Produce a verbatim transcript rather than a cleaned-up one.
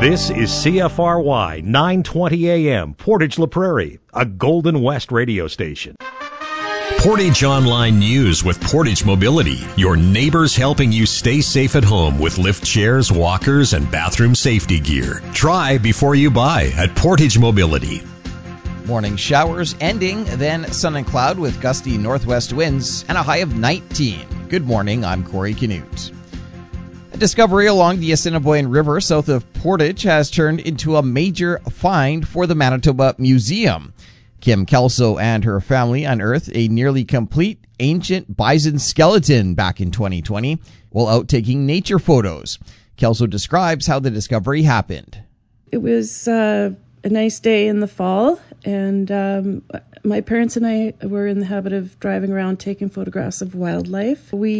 This is C F R Y nine twenty A M, Portage La Prairie, a Golden West radio station. Portage Online News with Portage Mobility. Your neighbors helping you stay safe at home with lift chairs, walkers, and bathroom safety gear. Try before you buy at Portage Mobility. Morning showers ending, then sun and cloud with gusty northwest winds and a high of nineteen. Good morning, I'm Corey Canute. A discovery along the Assiniboine River south of Portage has turned into a major find for the Manitoba Museum. Kim Kelso and her family unearthed a nearly complete ancient bison skeleton back in twenty twenty while out taking nature photos. Kelso describes how the discovery happened. It was uh, a nice day in the fall, and um, my parents and I were in the habit of driving around taking photographs of wildlife. We